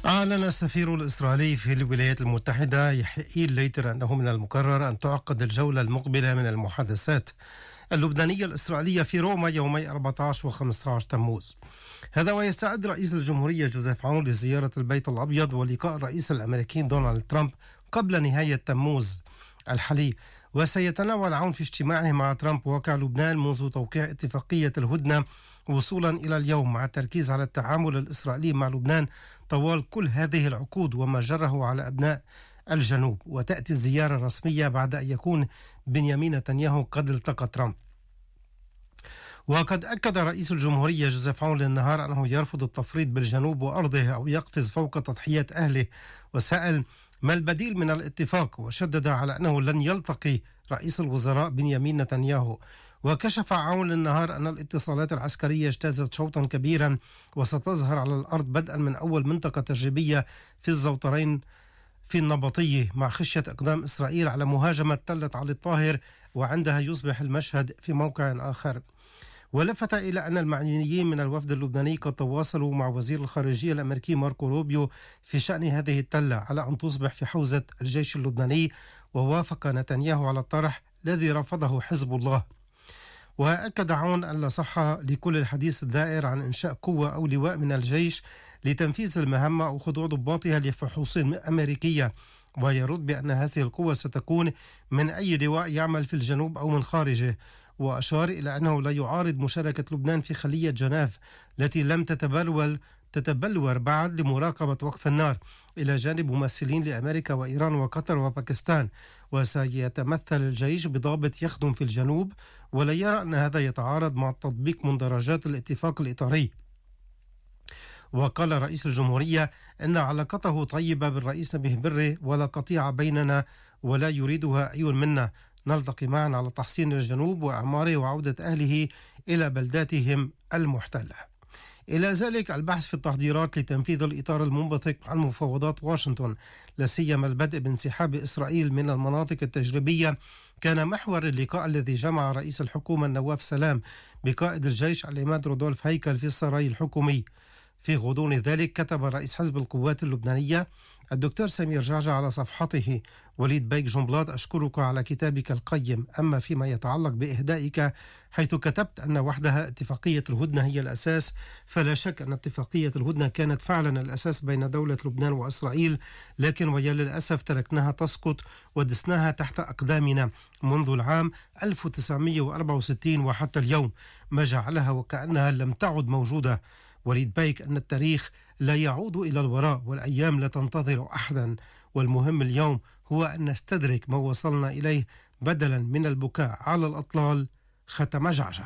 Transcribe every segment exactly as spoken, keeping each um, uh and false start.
أعلن السفير الإسرائيلي في الولايات المتحدة يحيى ليتر أنه من المقرر أن تعقد الجولة المقبلة من المحادثات اللبنانية الإسرائيلية في روما يومي أربعة عشر وخمسة عشر تموز. هذا ويستعد رئيس الجمهورية جوزيف عون لزيارة البيت الأبيض ولقاء الرئيس الأمريكي دونالد ترامب قبل نهاية تموز الحالي. وسيتناول عون في اجتماعه مع ترامب واقع لبنان منذ توقيع اتفاقية الهدنة وصولا إلى اليوم، مع التركيز على التعامل الإسرائيلي مع لبنان طوال كل هذه العقود وما جره على أبناء الجنوب. وتأتي الزيارة الرسمية بعد أن يكون بنيامين نتنياهو قد التقى ترامب. وقد أكد رئيس الجمهورية جوزيف عون للنهار أنه يرفض التفريط بالجنوب وأرضه أو يقفز فوق تضحية أهله، وسأل ما البديل من الاتفاق، وشدد على أنه لن يلتقي رئيس الوزراء بنيامين نتنياهو. وكشف عون للنهار أن الاتصالات العسكرية اجتازت شوطا كبيرا وستظهر على الأرض بدءا من أول منطقة تجريبية في الزوطرين في النبطية، مع خشية إقدام إسرائيل على مهاجمة تلة علي الطاهر، وعندها يصبح المشهد في موقع آخر. ولفت إلى أن المعنيين من الوفد اللبناني قد تواصلوا مع وزير الخارجية الأمريكي ماركو روبيو في شأن هذه التلة على أن تصبح في حوزة الجيش اللبناني، ووافق نتنياهو على الطرح الذي رفضه حزب الله. وأكد عون أن لا صحة لكل الحديث الدائر عن إنشاء قوة أو لواء من الجيش لتنفيذ المهمة أو خضوع ضباطها لفحوص أمريكية، ويرد بأن هذه القوة ستكون من أي لواء يعمل في الجنوب أو من خارجه. وأشار إلى أنه لا يعارض مشاركة لبنان في خلية جنيف التي لم تتبلور تتبلور بعد لمراقبة وقف النار، إلى جانب ممثلين لأمريكا وإيران وقطر وباكستان. وسيتمثل الجيش بضابط يخدم في الجنوب، ولا يرى أن هذا يتعارض مع تطبيق مندرجات الاتفاق الإطاري. وقال رئيس الجمهورية أن علاقته طيبة بالرئيس نبيه بري ولا قطيعة بيننا ولا يريدها أي منا، نلتقي معا على تحسين الجنوب وإعماره وعودة أهله إلى بلداتهم المحتلة. إلى ذلك البحث في التحضيرات لتنفيذ الإطار المنبثق عن مفاوضات واشنطن، لا سيما البدء بانسحاب إسرائيل من المناطق التجريبية، كان محور اللقاء الذي جمع رئيس الحكومة نواف سلام بقائد الجيش العماد رودولف هيكل في السراي الحكومي. في غضون ذلك كتب رئيس حزب القوات اللبنانية الدكتور سمير جعجع على صفحته: وليد بيك جنبلاط، أشكرك على كتابك القيم. أما فيما يتعلق بإهدائك، حيث كتبت أن وحدها اتفاقية الهدنة هي الأساس، فلا شك أن اتفاقية الهدنة كانت فعلا الأساس بين دولة لبنان وإسرائيل، لكن ويا للأسف تركناها تسقط ودسناها تحت أقدامنا منذ العام ألف وتسعمئة وأربعة وستين وحتى اليوم، ما جعلها وكأنها لم تعد موجودة. وليد بيك أن التاريخ لا يعود إلى الوراء والأيام لا تنتظر أحدا، والمهم اليوم هو أن نستدرك ما وصلنا إليه بدلا من البكاء على الأطلال، ختم جعجع.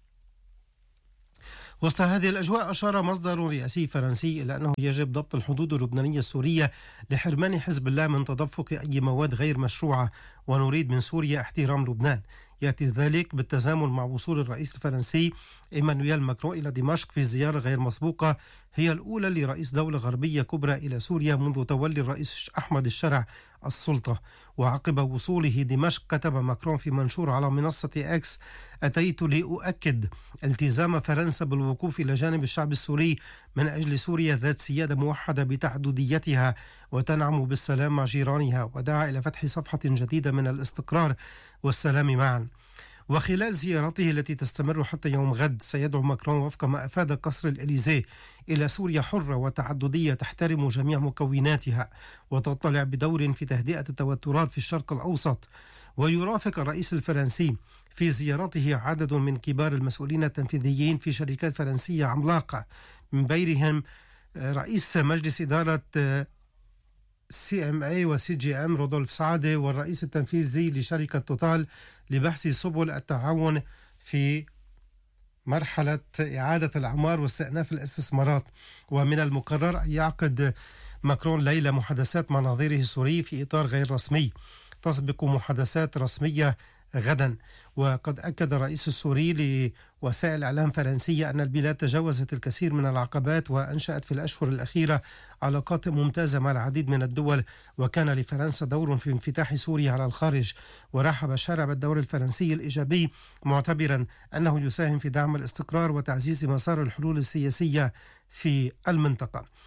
وسط هذه الأجواء أشار مصدر رئاسي فرنسي إلى أنه يجب ضبط الحدود اللبنانية السورية لحرمان حزب الله من تدفق أي مواد غير مشروعة، ونريد من سوريا احترام لبنان. يأتي ذلك بالتزامن مع وصول الرئيس الفرنسي إيمانويل ماكرون إلى دمشق في زيارة غير مسبوقة، هي الأولى لرئيس دولة غربية كبرى إلى سوريا منذ تولي الرئيس أحمد الشرع السلطة. وعقب وصوله دمشق كتب ماكرون في منشور على منصة إكس: أتيت لأؤكد التزام فرنسا بالوقوف إلى جانب الشعب السوري من أجل سوريا ذات سيادة موحدة بتعدديتها وتنعم بالسلام مع جيرانها، ودعا إلى فتح صفحة جديدة من الاستقرار والسلام معا. وخلال زيارته التي تستمر حتى يوم غد، سيدعو ماكرون وفق ما أفاد قصر الإليزيه إلى سوريا حرة وتعددية تحترم جميع مكوناتها وتطلع بدور في تهدئة التوترات في الشرق الأوسط. ويرافق الرئيس الفرنسي في زيارته عدد من كبار المسؤولين التنفيذيين في شركات فرنسية عملاقة، من بينهم رئيس مجلس إدارة سي ام اي وسي جي ام رودولف سعادة، والرئيس التنفيذي لشركة توتال، لبحث سبل التعاون في مرحلة إعادة الأعمار واستئناف الاستثمارات. ومن المقرر أن يعقد ماكرون ليلة محادثات مع نظيره السوري في إطار غير رسمي، تسبق محادثات رسمية غدا. وقد أكد الرئيس السوري لوسائل إعلام فرنسية أن البلاد تجاوزت الكثير من العقبات وأنشأت في الأشهر الأخيرة علاقات ممتازة مع العديد من الدول، وكان لفرنسا دور في انفتاح سوريا على الخارج. ورحب الشارع بالدور الفرنسي الإيجابي، معتبرا أنه يساهم في دعم الاستقرار وتعزيز مسار الحلول السياسية في المنطقة.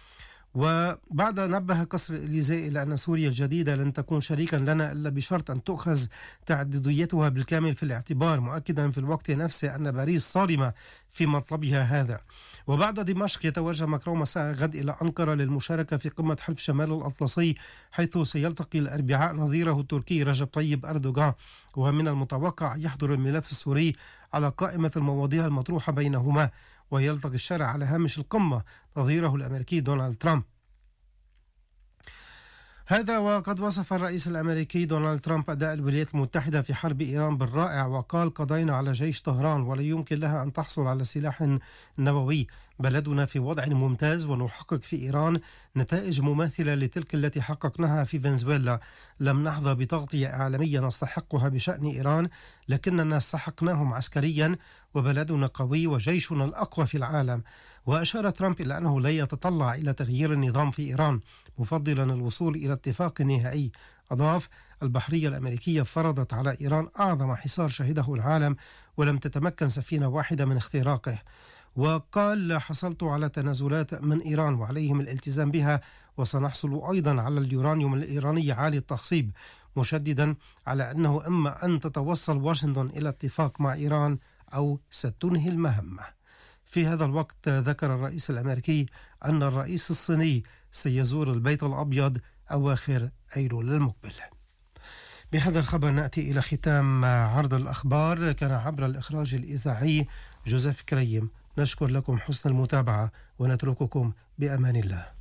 وبعد نبه قصر الإليزي إلى أن سوريا الجديدة لن تكون شريكا لنا إلا بشرط أن تؤخذ تعدديتها بالكامل في الاعتبار، مؤكدا في الوقت نفسه أن باريس صارمة في مطلبها هذا. وبعد دمشق يتوجه ماكرون مساء غد إلى أنقرة للمشاركة في قمة حلف شمال الأطلسي، حيث سيلتقي الأربعاء نظيره التركي رجب طيب أردوغان. ومن المتوقع أن يحضر الملف السوري على قائمة المواضيع المطروحة بينهما، ويلتقي الشارع على هامش القمة نظيره الأمريكي دونالد ترامب. هذا وقد وصف الرئيس الأمريكي دونالد ترامب أداء الولايات المتحدة في حرب إيران بالرائع، وقال: قضينا على جيش طهران ولا يمكن لها أن تحصل على سلاح نووي. بلدنا في وضع ممتاز ونحقق في إيران نتائج مماثلة لتلك التي حققناها في فنزويلا. لم نحظى بتغطية إعلامية نستحقها بشأن إيران، لكننا استحقناهم عسكريا، وبلدنا قوي وجيشنا الأقوى في العالم. وأشار ترامب إلى أنه لا يتطلع إلى تغيير النظام في إيران، مفضلا الوصول إلى اتفاق نهائي. أضاف: البحرية الأمريكية فرضت على إيران أعظم حصار شهده العالم، ولم تتمكن سفينة واحدة من اختراقه. وقال: حصلت على تنازلات من إيران وعليهم الالتزام بها، وسنحصل أيضا على اليورانيوم الإيراني عالي التخصيب، مشددا على أنه إما أن تتوصل واشنطن إلى اتفاق مع إيران أو ستنهي المهمة. في هذا الوقت ذكر الرئيس الأمريكي أن الرئيس الصيني سيزور البيت الأبيض أواخر أيلول المقبل. بهذا الخبر نأتي إلى ختام عرض الأخبار. كان عبر الإخراج الإذاعي جوزيف كريم. نشكر لكم حسن المتابعة ونترككم بأمان الله.